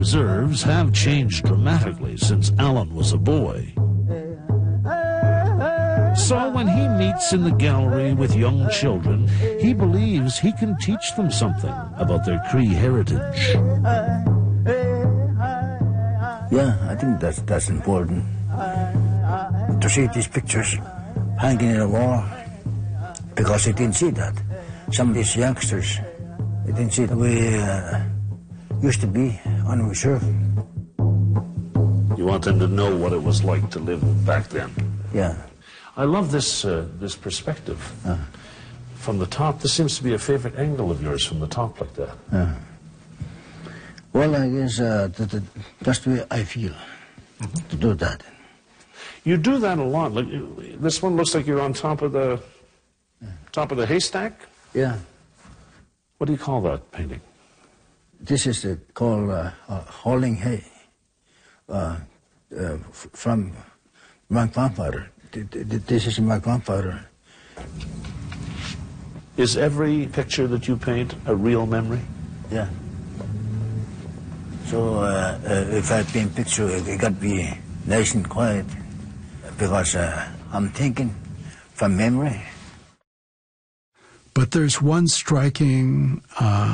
Reserves have changed dramatically since Alan was a boy. So when he meets in the gallery with young children, he believes he can teach them something about their Cree heritage. Yeah, I think that's important. To see these pictures hanging in the wall, because they didn't see that. Some of these youngsters, they didn't see the way used to be on reserve. You want them to know what it was like to live back then. Yeah. I love this this perspective. From the top, this seems to be a favorite angle of yours, from the top like that. Well, I guess that's the way I feel, to do that. You do that a lot. Like, this one looks like you're on top of the haystack. Yeah. What do you call that painting? This is called hauling hay from my grandfather. This is my grandfather. Is every picture that you paint a real memory? Yeah. So if I paint picture, it got to be nice and quiet, because I'm thinking from memory. But there's one striking